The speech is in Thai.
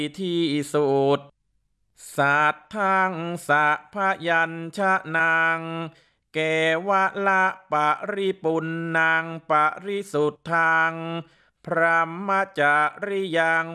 ที่สุดสัตทังสัพยัญชนะเกวะละปะริปุณณังปะริสุทธังพรหมจริยัง